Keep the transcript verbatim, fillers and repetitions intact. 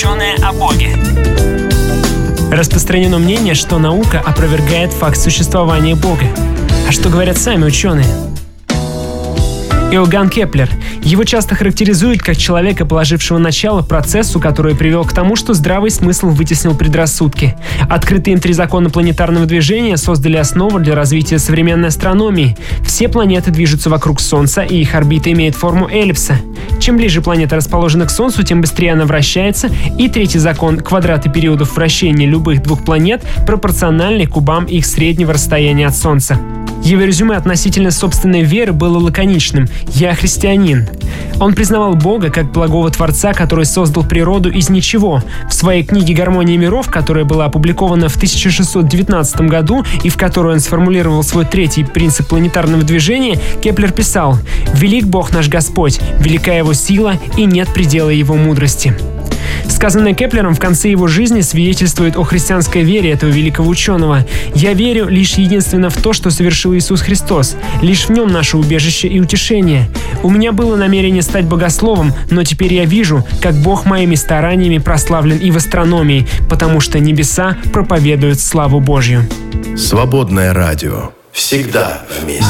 Ученые о Боге. Распространено мнение, что наука опровергает факт существования Бога. А что говорят сами ученые? Иоганн Кеплер. Его часто характеризуют как человека, положившего начало процессу, который привел к тому, что здравый смысл вытеснил предрассудки. Открытые им три закона планетарного движения создали основу для развития современной астрономии. Все планеты движутся вокруг Солнца, и их орбита имеет форму эллипса. Чем ближе планета расположена к Солнцу, тем быстрее она вращается, и третий закон — квадраты периодов вращения любых двух планет пропорциональны кубам их среднего расстояния от Солнца. Его резюме относительно собственной веры было лаконичным: «Я христианин». Он признавал Бога как благого Творца, который создал природу из ничего. В своей книге «Гармония миров», которая была опубликована в тысяча шестьсот девятнадцатом году и в которой он сформулировал свой третий принцип планетарного движения, Кеплер писал: «Велик Бог наш Господь, велика Его сила, и нет предела Его мудрости». Сказанное Кеплером в конце его жизни свидетельствует о христианской вере этого великого ученого. «Я верю лишь единственно в то, что совершил Иисус Христос. Лишь в нем наше убежище и утешение. У меня было намерение стать богословом, но теперь я вижу, как Бог моими стараниями прославлен и в астрономии, потому что небеса проповедуют славу Божью». Свободное радио. Всегда вместе.